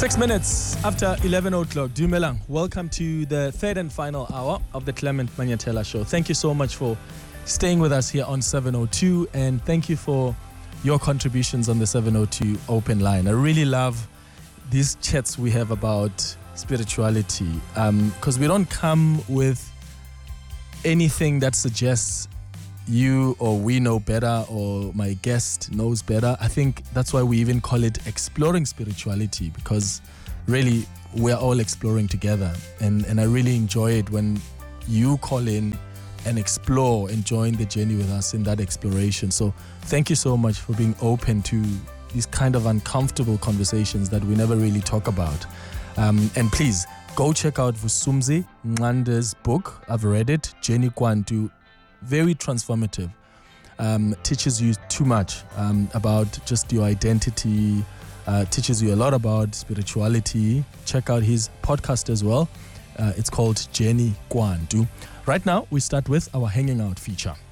6 minutes after 11 o'clock. Dumelang, welcome to the third and final hour of the Clement Manyatela Show. Thank you so much for staying with us here on 702, and thank you for your contributions on the 702 open line. I really love these chats we have about spirituality, because we don't come with anything that suggests you or we know better or my guest knows better. I think that's why we even call it exploring spirituality, because really we're all exploring together, and I really enjoy it when you call in and explore and join the journey with us in that exploration. So thank you so much for being open to these kind of uncomfortable conversations that we never really talk about. And please go check out Vusumzi Ngande's book. I've read it, Jenny Kwantu. Very transformative. Teaches you too much about just your identity, teaches you a lot about spirituality. Check out his podcast as well. It's called Jenny Kwantu. Right now, we start with our Hanging Out feature.